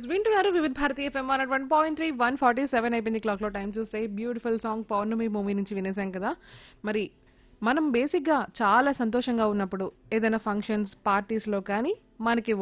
వింటున్నారు వివిధ భారతీయ ఎఫ్ఎం 101.3 147 అయిపోయింది క్లాక్ లో టైం చూస్తే బ్యూటిఫుల్ సాంగ్ పౌర్ణమి మూవీ నుంచి వినేసాం కదా. మరి మనం బేసిక్ గా చాలా సంతోషంగా ఉన్నప్పుడు ఏదైనా ఫంక్షన్స్ పార్టీస్ లో కానీ మనకి